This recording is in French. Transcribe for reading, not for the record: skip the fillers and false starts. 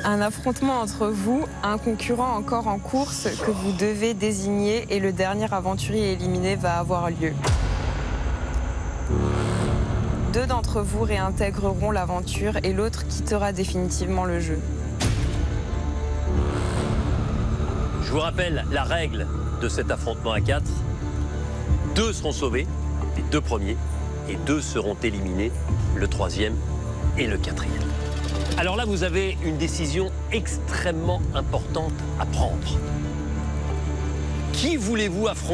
Un affrontement entre vous, un concurrent encore en course que vous devez désigner et le dernier aventurier éliminé va avoir lieu. 2 d'entre vous réintégreront l'aventure et l'autre quittera définitivement le jeu. Je vous rappelle la règle de cet affrontement à 4. 2 seront sauvés, les 2 premiers, et 2 seront éliminés, le 3e et le 4e. Alors là, vous avez une décision extrêmement importante à prendre. Qui voulez-vous affronter ?